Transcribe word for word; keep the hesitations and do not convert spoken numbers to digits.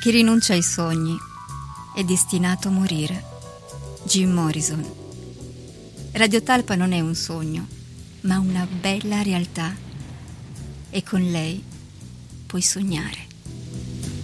Chi rinuncia ai sogni è destinato a morire. Jim Morrison. Radio Talpa non è un sogno, ma una bella realtà. E con lei puoi sognare.